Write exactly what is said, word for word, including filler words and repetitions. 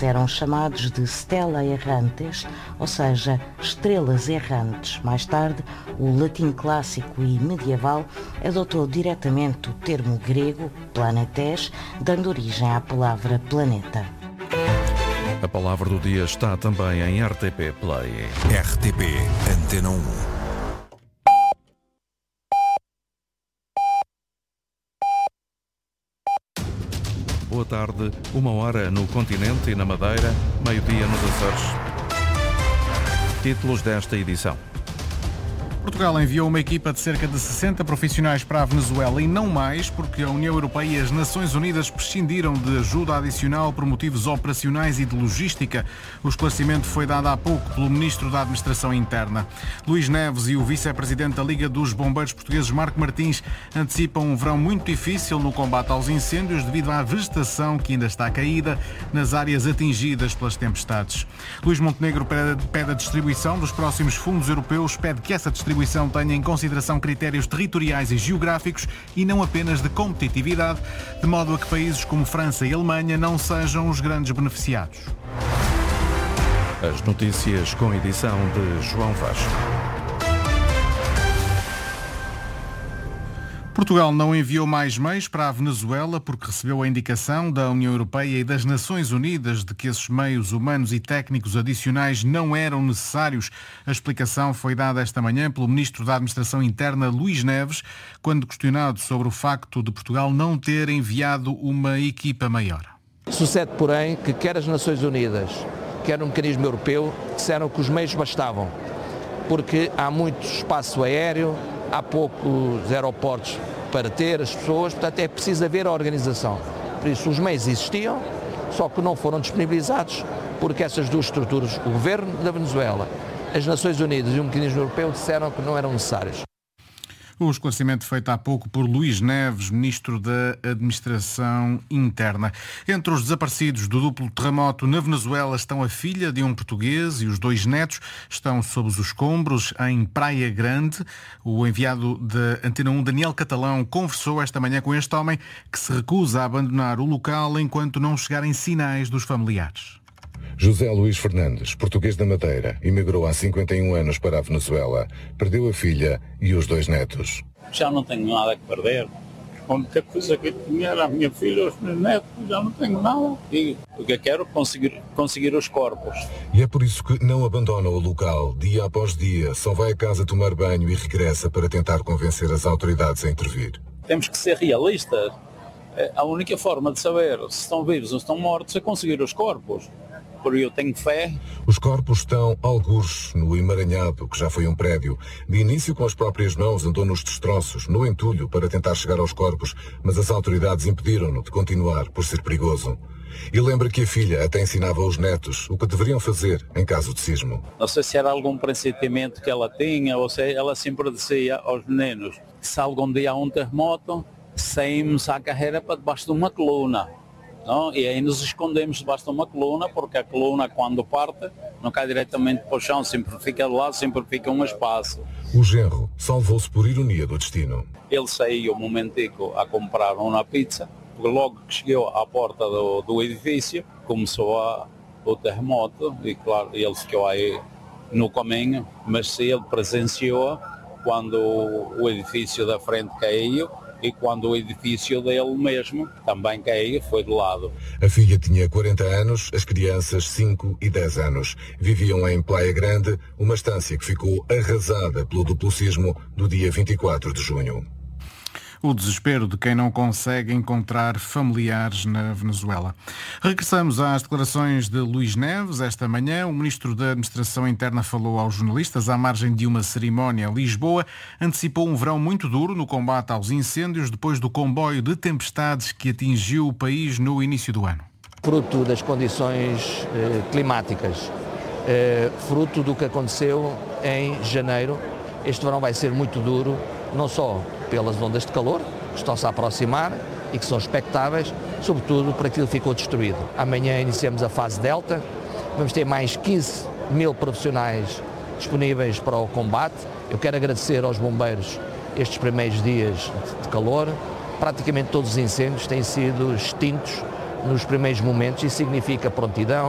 Eles eram chamados de stella errantes, ou seja, estrelas errantes. Mais tarde, o latim clássico e medieval adotou diretamente o termo grego planetes, dando origem à palavra planeta. A palavra do dia está também em R T P Play. R T P Antena um. Boa tarde, uma hora no continente e na Madeira, meio-dia nos Açores. Títulos desta edição. Portugal enviou uma equipa de cerca de sessenta profissionais para a Venezuela e não mais, porque a União Europeia e as Nações Unidas prescindiram de ajuda adicional por motivos operacionais e de logística. O esclarecimento foi dado há pouco pelo Ministro da Administração Interna. Luís Neves e o Vice-Presidente da Liga dos Bombeiros Portugueses, Marco Martins, antecipam um verão muito difícil no combate aos incêndios devido à vegetação que ainda está caída nas áreas atingidas pelas tempestades. Luís Montenegro pede a distribuição dos próximos fundos europeus, pede que essa distribuição distribuição tenha em consideração critérios territoriais e geográficos e não apenas de competitividade, de modo a que países como França e Alemanha não sejam os grandes beneficiados. As notícias com edição de João Vasco. Portugal não enviou mais meios para a Venezuela porque recebeu a indicação da União Europeia e das Nações Unidas de que esses meios humanos e técnicos adicionais não eram necessários. A explicação foi dada esta manhã pelo Ministro da Administração Interna, Luís Neves, quando questionado sobre o facto de Portugal não ter enviado uma equipa maior. Sucede, porém, que quer as Nações Unidas, quer o mecanismo europeu, disseram que os meios bastavam, porque há muito espaço aéreo, há poucos aeroportos para ter as pessoas, portanto é preciso haver a organização. Por isso os meios existiam, só que não foram disponibilizados, porque essas duas estruturas, o Governo da Venezuela, as Nações Unidas e o mecanismo europeu, disseram que não eram necessários. O esclarecimento feito há pouco por Luís Neves, Ministro da Administração Interna. Entre os desaparecidos do duplo terremoto na Venezuela estão a filha de um português e os dois netos estão sob os escombros em Praia Grande. O enviado da Antena um, Daniel Catalão, conversou esta manhã com este homem que se recusa a abandonar o local enquanto não chegarem sinais dos familiares. José Luís Fernandes, português da Madeira, emigrou há cinquenta e um anos para a Venezuela. Perdeu a filha e os dois netos. Já não tenho nada a perder. A única coisa que tinha era a minha filha e os meus netos. Já não tenho nada. E o que eu quero é conseguir, conseguir os corpos. E é por isso que não abandona o local. Dia após dia, só vai a casa tomar banho e regressa para tentar convencer as autoridades a intervir. Temos que ser realistas. A única forma de saber se estão vivos ou se estão mortos é conseguir os corpos. Por eu tenho fé. Os corpos estão algures no emaranhado, que já foi um prédio. De início, com as próprias mãos, andou nos destroços, no entulho, para tentar chegar aos corpos, mas as autoridades impediram-no de continuar, por ser perigoso. E lembra que a filha até ensinava aos netos o que deveriam fazer em caso de sismo. Não sei se era algum pressentimento que ela tinha, ou se ela sempre dizia aos meninos que se algum dia há um terremoto, saímos à carreira para debaixo de uma coluna. Não? E aí nos escondemos debaixo de uma coluna, porque a coluna, quando parte, não cai diretamente para o chão, sempre fica de lado, sempre fica um espaço. O genro salvou-se por ironia do destino. Ele saiu um momentico a comprar uma pizza, porque logo que chegou à porta do, do edifício, começou a, o terremoto, e claro, ele ficou aí no caminho, mas se ele presenciou quando o edifício da frente caiu, e quando o edifício dele mesmo também caiu, foi de lado. A filha tinha quarenta anos, as crianças cinco e dez anos. Viviam em Praia Grande, uma estância que ficou arrasada pelo duplo sismo do dia vinte e quatro de junho. O desespero de quem não consegue encontrar familiares na Venezuela. Regressamos às declarações de Luís Neves. Esta manhã, o Ministro da Administração Interna falou aos jornalistas à margem de uma cerimónia em Lisboa. Antecipou um verão muito duro no combate aos incêndios depois do comboio de tempestades que atingiu o país no início do ano. Fruto das condições eh, climáticas, eh, fruto do que aconteceu em janeiro, este verão vai ser muito duro, não só pelas ondas de calor, que estão-se a aproximar e que são expectáveis, sobretudo por aquilo que ficou destruído. Amanhã iniciamos a fase Delta, vamos ter mais quinze mil profissionais disponíveis para o combate. Eu quero agradecer aos bombeiros estes primeiros dias de calor. Praticamente todos os incêndios têm sido extintos nos primeiros momentos e significa prontidão,